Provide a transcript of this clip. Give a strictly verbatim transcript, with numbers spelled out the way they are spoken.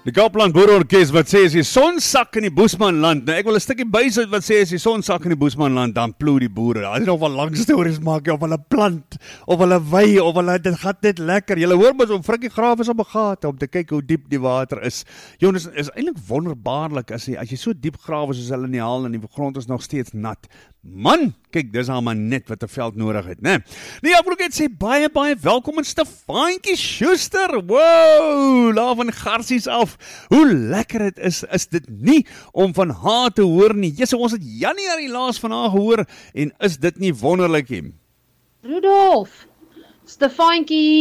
Die Kaapland Boerorkes wat sê as die son sak in die Boesmanland, nou ek wil 'n stukkie bysit wat sê as die son sak in die Boesmanland, dan ploeg die boere. Hulle het nog wel lang stories maak, of hulle plant, of hulle wei, of hulle, dit gaan net lekker. Julle hoor mos om frikkie grawe is op 'n gat, om te kyk hoe diep die water is. Jonas, is eintlik wonderbaarlik as jy, as jy so diep grawe soos hulle in die haal en die grond is nog steeds nat. Man, kyk, dis al maar net wat 'n veld nodig het, né? Nee, ek wil net sê baie, baie welkom in Stefaantjie Schuster. Wow, daar van Garsies af. Hoe lekker het is, is dit nie om van haar te hoor nie. Jesse, ons het Januarie laas van haar gehoor en is dit nie wonderlik nie? Rudolf, Stefaantjie